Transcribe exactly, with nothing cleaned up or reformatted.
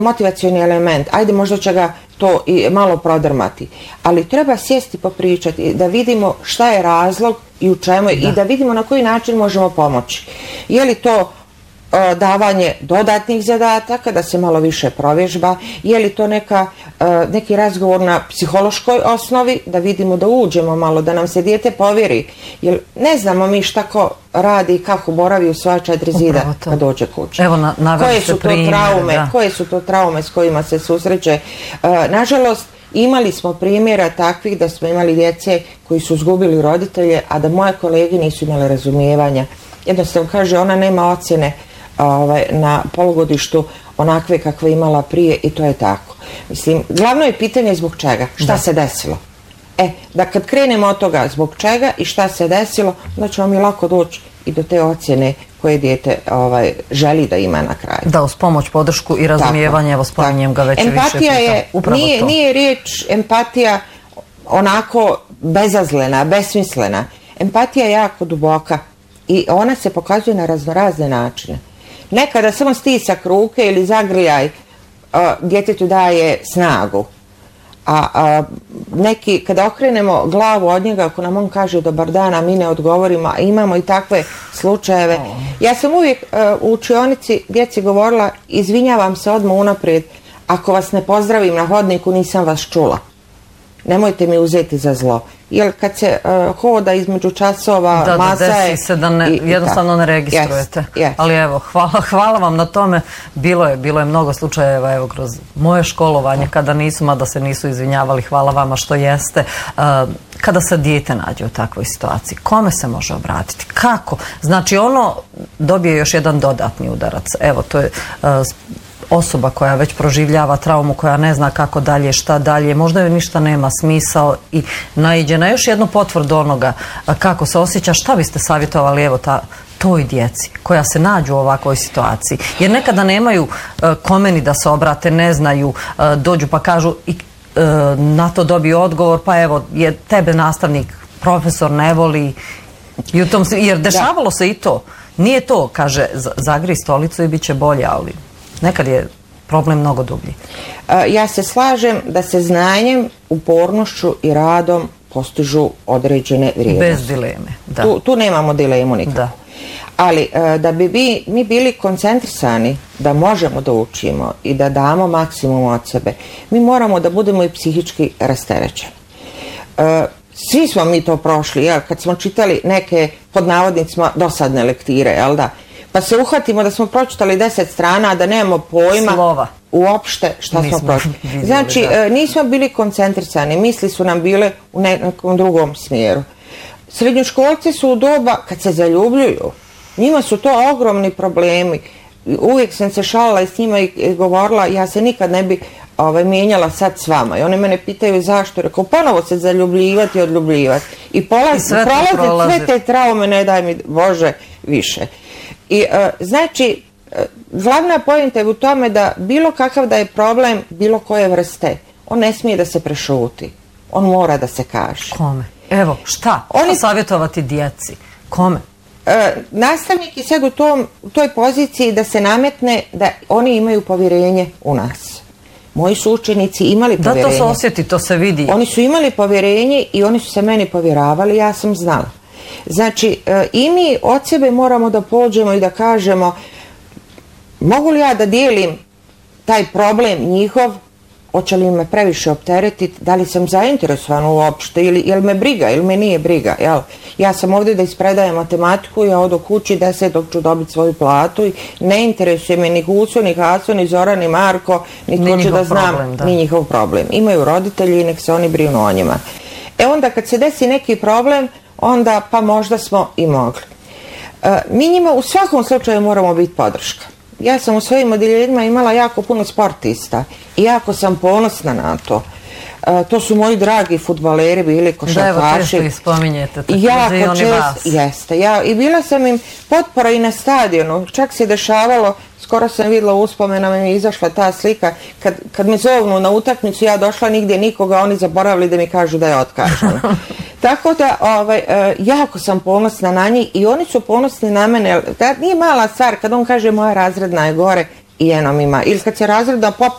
motivacioni element, ajde možda će ga to i malo prodrmati, ali treba sjesti popričati da vidimo šta je razlog i u čemu je, i da vidimo na koji način možemo pomoći. Je li to uh, davanje dodatnih zadataka, da se malo više provježba, je li to neka, uh, neki razgovor na psihološkoj osnovi, da vidimo, da uđemo malo, da nam se dijete povjeri, jer ne znamo mi šta ko radi i kako boravi u svoja četiri zida kad dođe kuće. Evo, na, koje su to primjer, traume, da. koje su to traume s kojima se susreće. Uh, nažalost, imali smo primjera takvih da smo imali djece koji su izgubili roditelje, a da moje kolege nisu imali razumijevanja. Jednostavno kaže, ona nema ocjene ovaj, na polugodištu onakve kakve imala prije i to je tako. Mislim, glavno je pitanje zbog čega, šta da. se desilo. E, da kad krenemo od toga zbog čega i šta se desilo, onda ćemo mi lako doći i do te ocjene koje dijete ovaj, želi da ima na kraju. Da, uz pomoć, podršku i razumijevanje, evo spominjem ga već više puta. Empatija je, nije, nije riječ empatija onako bezazlena, besmislena. Empatija je jako duboka i ona se pokazuje na raznorazne načine. Nekada samo stisak ruke ili zagrljaj uh, djetetu daje snagu. A, a neki, kada okrenemo glavu od njega, ako nam on kaže dobar dan, a mi ne odgovorimo, a imamo i takve slučajeve. Oh. Ja sam uvijek uh, u učionici djeci govorila, izvinjavam se odmah unaprijed, ako vas ne pozdravim na hodniku, nisam vas čula. Nemojte mi uzeti za zlo. Jer kad se uh, hoda između časova, da, masa da, je... desi se da ne, i, jednostavno ne registrujete. Yes, yes. Ali evo, hvala, hvala vam na tome. Bilo je, bilo je mnogo slučajeva evo, kroz moje školovanje kada nisu, mada se nisu izvinjavali. Hvala vama što jeste. Uh, kada se dijete nađe u takvoj situaciji, kome se može obratiti? Kako? Znači ono dobije još jedan dodatni udarac. Evo, to je... Uh, osoba koja već proživljava traumu, koja ne zna kako dalje, šta dalje, možda joj ništa nema smisao i naiđe na još jednu potvrdu onoga kako se osjeća. Šta biste savjetovali evo ta, toj djeci koja se nađu u ovakvoj situaciji? Jer nekada nemaju uh, kome ni da se obrate, ne znaju, uh, dođu pa kažu i uh, na to dobiju odgovor, pa evo, je tebe nastavnik, profesor ne voli, i u tom, jer dešavalo da. se i to. Nije to, kaže, zagri stolicu i bit će bolje, ali nekad je problem mnogo dublji. Ja se slažem da se znanjem, upornošću i radom postižu određene vrijednosti. Bez dileme, da. Tu, tu nemamo dilemu nikako. Da. Ali da bi mi, mi bili koncentrisani da možemo da učimo i da damo maksimum od sebe, mi moramo da budemo i psihički rasterećeni. Svi smo mi to prošli, jel? Kad smo čitali neke, pod navodnicima, dosadne lektire, jel da? Pa se uhvatimo da smo pročitali deset strana, a da nemamo pojma slova uopšte šta nismo smo pročitali. Vidjeli, znači, da. nismo bili koncentrisani, misli su nam bile u nekom drugom smjeru. Srednjoškolci su u doba kad se zaljubljuju. Njima su to ogromni problemi. Uvijek sam se šalila i s njima i govorila, ja se nikad ne bi ovaj, mijenjala sad s vama. I oni mene pitaju zašto. Rekao, ponovo se zaljubljivati i odljubljivati. I, polaz, I sve prolazi sve te traume, ne daj mi Bože više. I uh, znači, uh, glavna pojenta je u tome da bilo kakav da je problem bilo koje vrste, on ne smije da se prešuti. On mora da se kaže. Kome? Evo, šta? Oni savjetovati djeci? Kome? Uh, nastavnik je sad u, tom, u toj poziciji da se nametne da oni imaju povjerenje u nas. Moji su učenici imali povjerenje. Da, to se osjeti, to se vidi. Oni su imali povjerenje i oni su se meni povjeravali, ja sam znala. Znači, i mi od sebe moramo da pođemo i da kažemo, mogu li ja da dijelim taj problem njihov, hoće li me previše opteretiti, da li sam zainteresovan uopšte, ili jel me briga, ili me nije briga. Jel? Ja sam ovdje da ispredajem matematiku, ja odo kući desetog ću dobiti svoju platu i ne interesuje me ni Huso, ni Haso, ni Zoran, ni Marko, ni hoću da znam, problem, da. ni njihov problem. Imaju roditelji i nek se oni brinu o njima. E onda kad se desi neki problem, onda pa možda smo i mogli. E, mi njima u svakom slučaju moramo biti podrška. Ja sam u svojim odeljenjima imala jako puno sportista i jako sam ponosna na to. E, to su moji dragi fudbaleri bili, košarkaši. Da, evo često ih spominjete. Jako često, jeste. Ja, i bila sam im potpora i na stadionu. Čak se dešavalo, skoro sam vidjela u uspomenama mi je izašla ta slika, kad, kad me zovnu na utakmicu, ja došla nigdje nikoga, oni zaboravili da mi kažu da je otkažena. Tako da, ovaj, jako sam ponosna na njih i oni su ponosni na mene. Da nije mala stvar kad on kaže moja razredna je gore i jednom ima. Ili kad se razredna popela